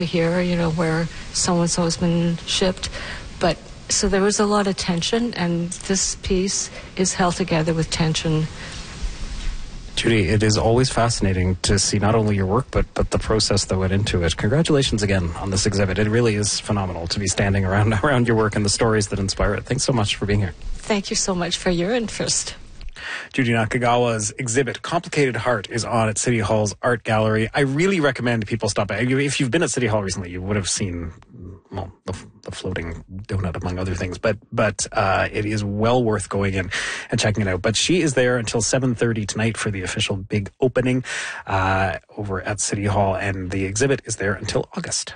here, where so-and-so has been shipped. But so there was a lot of tension, and this piece is held together with tension. Judy, it is always fascinating to see not only your work, but the process that went into it. Congratulations again on this exhibit. It really is phenomenal to be standing around your work and the stories that inspire it. Thanks so much for being here. Thank you so much for your interest. Judy Nakagawa's exhibit, Complicated Heart, is on at City Hall's Art Gallery. I really recommend people stop by. If you've been at City Hall recently, you would have seen the floating donut, among other things. But it is well worth going in and checking it out. But she is there until 7:30 tonight for the official big opening over at City Hall. And the exhibit is there until August.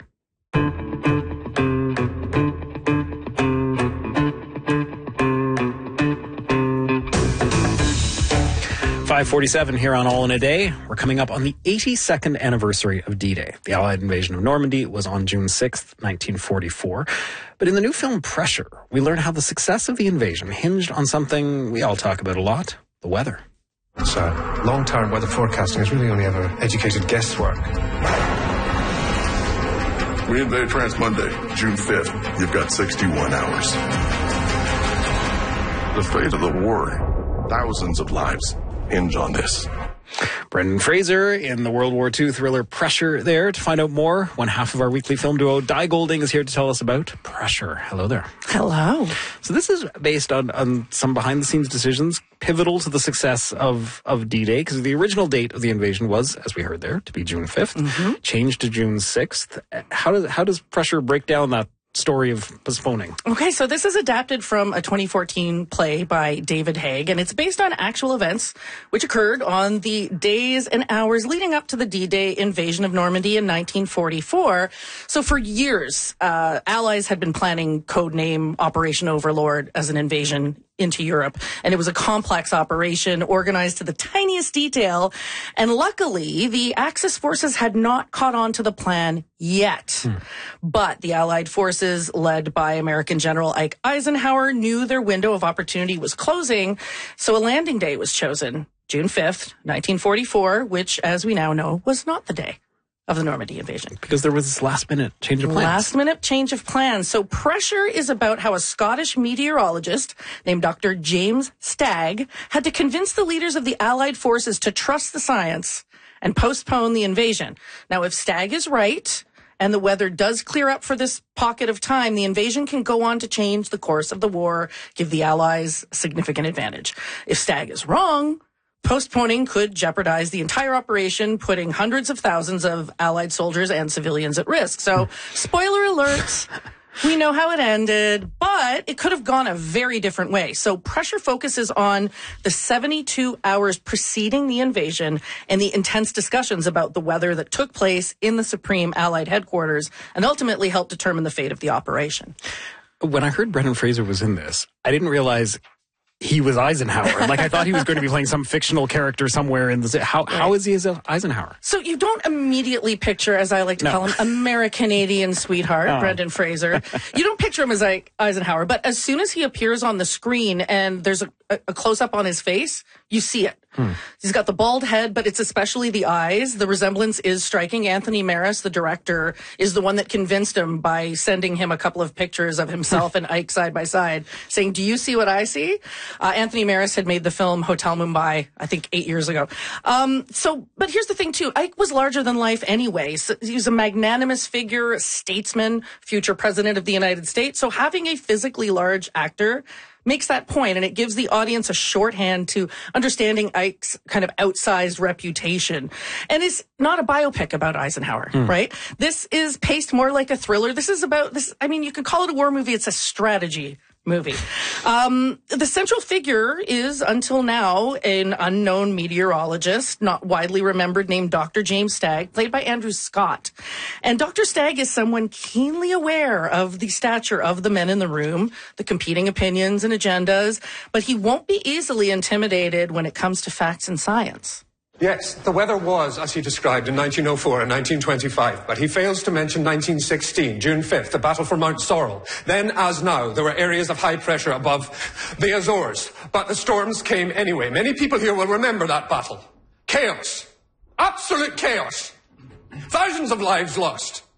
5:47 here on All in a Day. We're coming up on the 82nd anniversary of D-Day. The Allied invasion of Normandy was on June 6th, 1944. But in the new film Pressure, we learn how the success of the invasion hinged on something we all talk about a lot, the weather. So, long-term weather forecasting is really only ever educated guesswork. We invade France Monday, June 5th. You've got 61 hours. The fate of the war, thousands of lives hinge on this. Brendan Fraser in the World War II thriller Pressure there. To find out more, one half of our weekly film duo, Di Golding, is here to tell us about Pressure. Hello there. Hello. So this is based on some behind-the-scenes decisions pivotal to the success of D-Day, because the original date of the invasion was, as we heard there, to be June 5th, changed to June 6th. How does Pressure break down that story of postponing? Okay, so this is adapted from a 2014 play by David Haig, and it's based on actual events which occurred on the days and hours leading up to the D-Day invasion of Normandy in 1944. So for years, Allies had been planning codename Operation Overlord as an invasion into Europe. And it was a complex operation organized to the tiniest detail. And luckily, the Axis forces had not caught on to the plan yet. But the Allied forces, led by American General Ike Eisenhower, knew their window of opportunity was closing. So a landing day was chosen, June 5th, 1944, which, as we now know, was not the day of the Normandy invasion. Because there was this last-minute change of plans. Last-minute change of plans. So Pressure is about how a Scottish meteorologist named Dr. James Stagg had to convince the leaders of the Allied forces to trust the science and postpone the invasion. Now, if Stagg is right, and the weather does clear up for this pocket of time, the invasion can go on to change the course of the war, give the Allies a significant advantage. If Stagg is wrong, postponing could jeopardize the entire operation, putting hundreds of thousands of Allied soldiers and civilians at risk. So, spoiler alert, we know how it ended, but it could have gone a very different way. So Pressure focuses on the 72 hours preceding the invasion and the intense discussions about the weather that took place in the Supreme Allied headquarters and ultimately helped determine the fate of the operation. When I heard Brendan Fraser was in this, I didn't realize he was Eisenhower. Like, I thought he was going to be playing some fictional character somewhere in the... How is he as Eisenhower? So you don't immediately picture, as I like to call him, American-Canadian sweetheart, Brendan Fraser. You don't picture him as Eisenhower, but as soon as he appears on the screen and there's a close-up on his face, you see it. He's got the bald head, but it's especially the eyes. The resemblance is striking. Anthony Maris, the director, is the one that convinced him by sending him a couple of pictures of himself and Ike side by side, saying, "Do you see what I see?" Anthony Maris had made the film Hotel Mumbai, I think 8 years ago. But here's the thing too. Ike was larger than life anyway. So he was a magnanimous figure, a statesman, future president of the United States. So having a physically large actor makes that point, and it gives the audience a shorthand to understanding Ike's kind of outsized reputation. And it's not a biopic about Eisenhower, right? This is paced more like a thriller. This is about this. I mean, you could call it a war movie. It's a strategy movie. The central figure is, until now, an unknown meteorologist, not widely remembered, named Dr. James Stagg, played by Andrew Scott. And Dr. Stagg is someone keenly aware of the stature of the men in the room, the competing opinions and agendas, but he won't be easily intimidated when it comes to facts and science. Yes, the weather was, as he described, in 1904 and 1925, but he fails to mention 1916, June 5th, the battle for Mount Sorrel. Then, as now, there were areas of high pressure above the Azores, but the storms came anyway. Many people here will remember that battle. Chaos. Absolute chaos. Thousands of lives lost.